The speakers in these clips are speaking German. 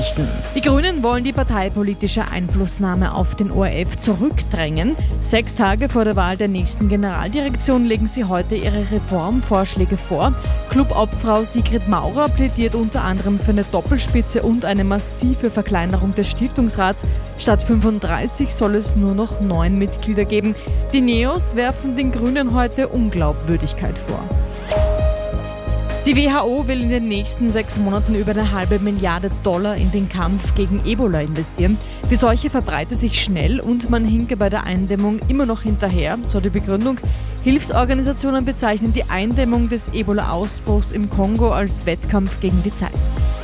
Nachrichten. Die Grünen wollen die parteipolitische Einflussnahme auf den ORF zurückdrängen. 6 Tage vor der Wahl der nächsten Generaldirektion legen sie heute ihre Reformvorschläge vor. Clubobfrau Sigrid Maurer plädiert unter anderem für eine Doppelspitze und eine massive Verkleinerung des Stiftungsrats. Statt 35 soll es nur noch 9 Mitglieder geben. Die Neos werfen den Grünen heute Unglaubwürdigkeit vor. Die WHO will in den nächsten 6 Monaten über $1,5 Milliarden in den Kampf gegen Ebola investieren. Die Seuche verbreitet sich schnell und man hinke bei der Eindämmung immer noch hinterher, so die Begründung. Hilfsorganisationen bezeichnen die Eindämmung des Ebola-Ausbruchs im Kongo als Wettkampf gegen die Zeit.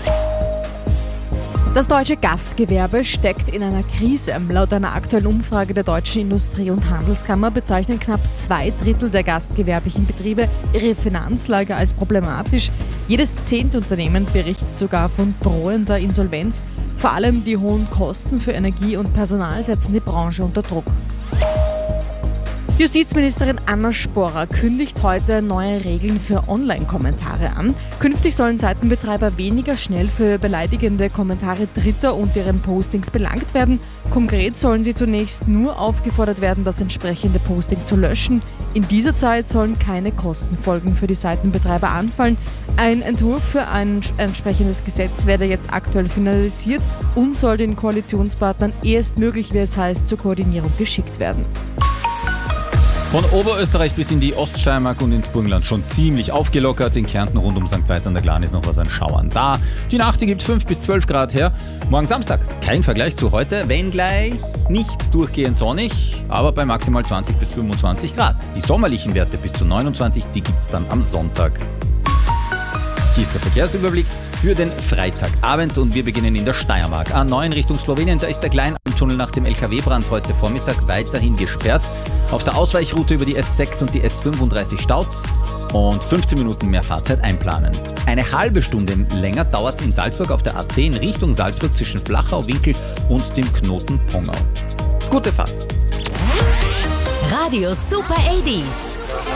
Das deutsche Gastgewerbe steckt in einer Krise. Laut einer aktuellen Umfrage der Deutschen Industrie- und Handelskammer bezeichnen knapp 2/3 der gastgewerblichen Betriebe ihre Finanzlage als problematisch. Jedes 10. Unternehmen berichtet sogar von drohender Insolvenz. Vor allem die hohen Kosten für Energie und Personal setzen die Branche unter Druck. Justizministerin Anna Sporrer kündigt heute neue Regeln für Online-Kommentare an. Künftig sollen Seitenbetreiber weniger schnell für beleidigende Kommentare Dritter und deren Postings belangt werden. Konkret sollen sie zunächst nur aufgefordert werden, das entsprechende Posting zu löschen. In dieser Zeit sollen keine Kostenfolgen für die Seitenbetreiber anfallen. Ein Entwurf für ein entsprechendes Gesetz werde jetzt aktuell finalisiert und soll den Koalitionspartnern erstmöglich, wie es heißt, zur Koordinierung geschickt werden. Von Oberösterreich bis in die Oststeiermark und ins Burgenland schon ziemlich aufgelockert. In Kärnten rund um St. Veit an der Glan ist noch was an Schauern da. Die Nacht, die gibt 5 bis 12 Grad her. Morgen Samstag, kein Vergleich zu heute, wenngleich nicht durchgehend sonnig, aber bei maximal 20 bis 25 Grad. Die sommerlichen Werte bis zu 29, die gibt's dann am Sonntag. Hier ist der Verkehrsüberblick für den Freitagabend und wir beginnen in der Steiermark. A9 Richtung Slowenien, da ist der Kleinalmtunnel nach dem LKW-Brand heute Vormittag weiterhin gesperrt. Auf der Ausweichroute über die S6 und die S35 staut's und 15 Minuten mehr Fahrzeit einplanen. Eine halbe Stunde länger dauert's in Salzburg auf der A10 Richtung Salzburg zwischen Flachau-Winkel und dem Knoten Pongau. Gute Fahrt! Radio Super 80s.